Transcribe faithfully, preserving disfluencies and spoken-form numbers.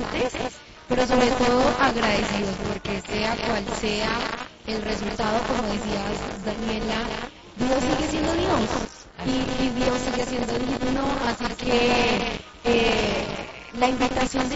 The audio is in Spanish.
expectantes, pero sobre todo agradecidos, porque sea cual sea el resultado, como decías, Daniela, Dios sigue siendo Dios y, y Dios sigue siendo digno, así que eh, la invitación de